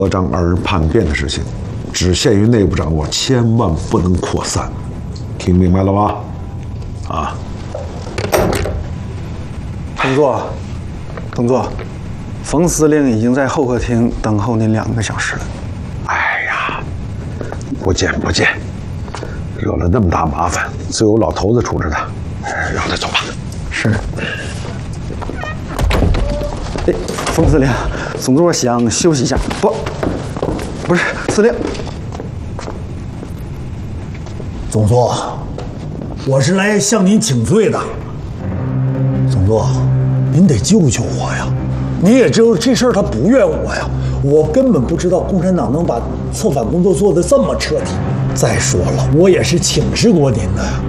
科长二人叛变的事情，只限于内部掌握，千万不能扩散。听明白了吧？啊！ 董座，冯司令已经在候客厅等候您2个小时了。 哎呀，不见，惹了那么大麻烦，自有老头子处置他。让他走吧。 是。哎，冯司令，总座想休息一下。不是，司令。 总座，我是来向您请罪的。总座，您得救救我呀！你也知道这事儿他不怨我呀，我根本不知道共产党能把策反工作做得这么彻底。再说了，我也是请示过您的呀。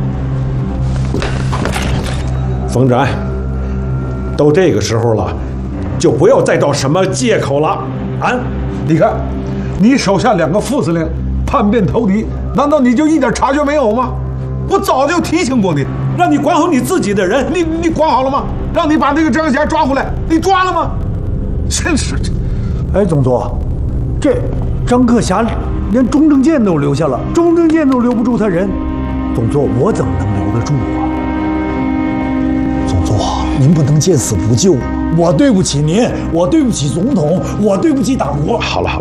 冯展，都这个时候了，就不要再找什么借口了。啊，你看，你手下2个副司令叛变投敌，难道你就一点察觉没有吗？我早就提醒过你，让你管好你自己的人，你管好了吗？让你把那个张霞抓回来，你抓了吗？真是的。 哎，总座，这张克侠连钟正健都留下了，钟正健都留不住他人，总座我怎么能留得住啊？总座，您不能见死不救，我对不起您，我对不起总统，我对不起党国。 好了，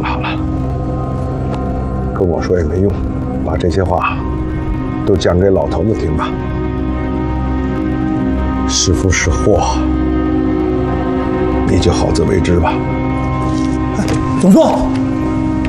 跟我说也没用，把这些话都讲给老头子听吧。是福是祸，你就好自为之吧。 总座。